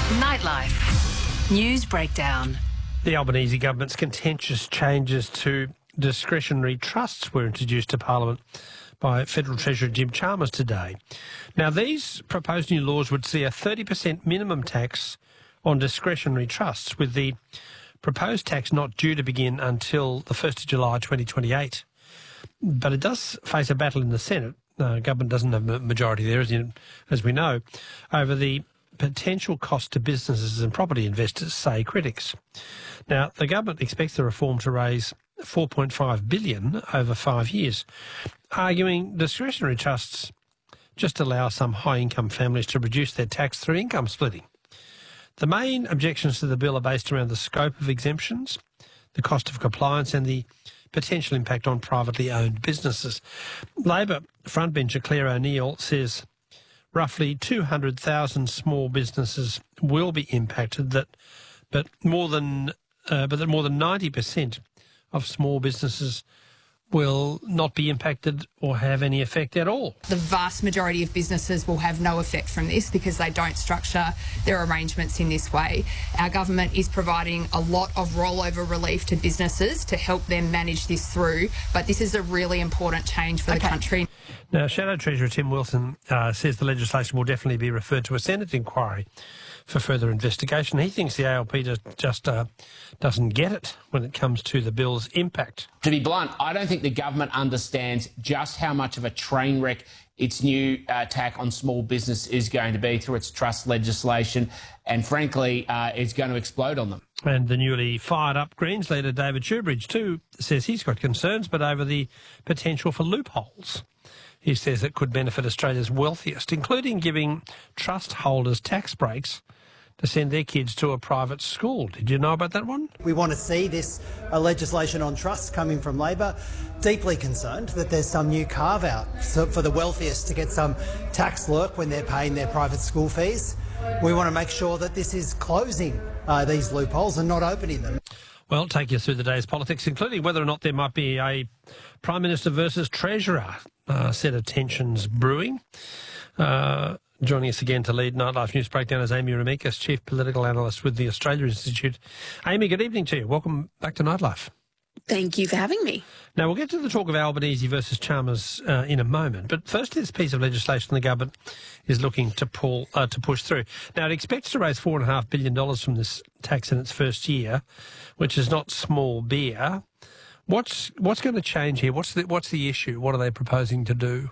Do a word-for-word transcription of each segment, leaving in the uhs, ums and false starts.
Nightlife. News breakdown. The Albanese government's contentious changes to discretionary trusts were introduced to Parliament by Federal Treasurer Jim Chalmers today. Now, these proposed new laws would see a thirty percent minimum tax on discretionary trusts, with the proposed tax not due to begin until the first of July twenty twenty-eight. But it does face a battle in the Senate. The government doesn't have a majority there, as, you, as we know, over the potential cost to businesses and property investors, say critics. Now, the government expects the reform to raise four point five billion dollars over five years, arguing discretionary trusts just allow some high-income families to reduce their tax through income splitting. The main objections to the bill are based around the scope of exemptions, the cost of compliance and the potential impact on privately owned businesses. Labor frontbencher Claire O'Neill says roughly two hundred thousand small businesses will be impacted, that, but more than uh, but that more than ninety percent of small businesses will not be impacted or have any effect at all. The vast majority of businesses will have no effect from this because they don't structure their arrangements in this way. Our government is providing a lot of rollover relief to businesses to help them manage this through, but this is a really important change for okay. the country. Now, Shadow Treasurer Tim Wilson uh, says the legislation will definitely be referred to a Senate inquiry for further investigation. He thinks the A L P just, just uh, doesn't get it when it comes to the bill's impact. To be blunt, I don't think the government understands just how much of a train wreck its new uh, attack on small business is going to be through its trust legislation, and frankly, uh, it's going to explode on them. And the newly fired-up Greens leader David Shoebridge too says he's got concerns, but over the potential for loopholes. He says it could benefit Australia's wealthiest, including giving trust holders tax breaks to send their kids to a private school. Did you know about that one? We want to see this uh, legislation on trusts coming from Labor. Deeply concerned that there's some new carve-out so for the wealthiest to get some tax lurk when they're paying their private school fees. We want to make sure that this is closing uh, these loopholes and not opening them. Well, take you through the day's politics, including whether or not there might be a Prime Minister versus Treasurer uh, set of tensions brewing. Uh, joining us again to lead Nightlife News Breakdown is Amy Remeikis, Chief Political Analyst with the Australia Institute. Amy, good evening to you. Welcome back to Nightlife. Thank you for having me. Now, we'll get to the talk of Albanese versus Chalmers uh, in a moment, but first, this piece of legislation the government is looking to pull uh, to push through. Now, it expects to raise four point five billion dollars from this tax in its first year, which is not small beer. What's what's going to change here? What's the, what's the issue? What are they proposing to do?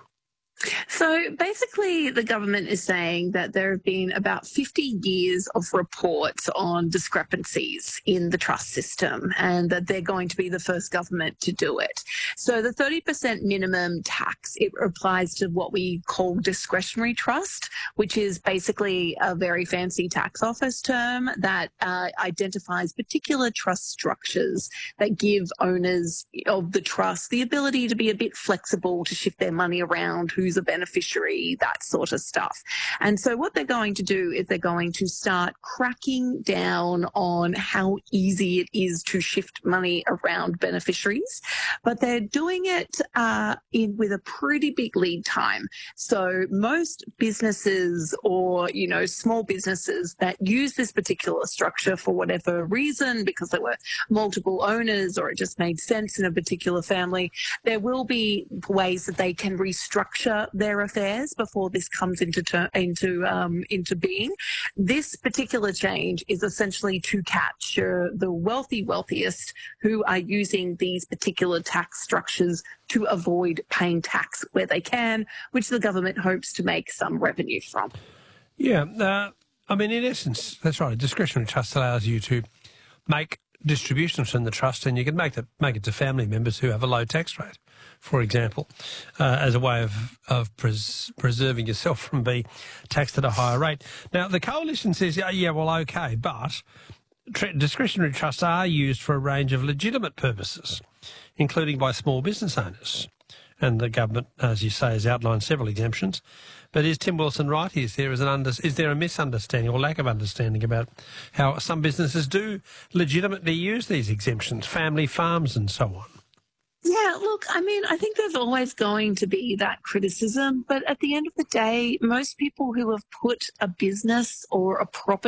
So basically, the government is saying that there have been about fifty years of reports on discrepancies in the trust system and that they're going to be the first government to do it. So the thirty percent minimum tax, it applies to what we call discretionary trust, which is basically a very fancy tax office term that uh, identifies particular trust structures that give owners of the trust the ability to be a bit flexible, to shift their money around, who's a beneficiary, that sort of stuff. And so what they're going to do is they're going to start cracking down on how easy it is to shift money around beneficiaries, but they're doing it uh, in with a pretty big lead time. So most businesses or, you know, small businesses that use this particular structure for whatever reason, because there were multiple owners or it just made sense in a particular family, there will be ways that they can restructure their affairs before this comes into ter- into um, into being. This particular change is essentially to capture the wealthy wealthiest who are using these particular tax structures to avoid paying tax where they can, which the government hopes to make some revenue from. Yeah, uh, I mean, in essence, that's right. A discretionary trust allows you to make distributions from the trust, and you can make that make it to family members who have a low tax rate, for example, uh, as a way of of pres- preserving yourself from being taxed at a higher rate. Now, the coalition says, yeah, yeah well, okay, but tra- discretionary trusts are used for a range of legitimate purposes, including by small business owners. And the government, as you say, has outlined several exemptions. But is Tim Wilson right? Is there, is, an under, is there a misunderstanding or lack of understanding about how some businesses do legitimately use these exemptions, family farms and so on? Yeah, look, I mean, I think there's always going to be that criticism, but at the end of the day, most people who have put a business or a property